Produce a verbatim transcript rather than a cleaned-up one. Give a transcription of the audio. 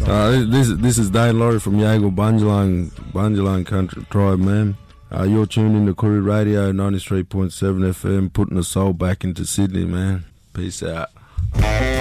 Uh, this this is Dane Laurie from Yago Bunjalung, Bunjalung Country Tribe, man. Uh, you're tuned in to Koori Radio ninety-three point seven F M, putting the soul back into Sydney, man. Peace out.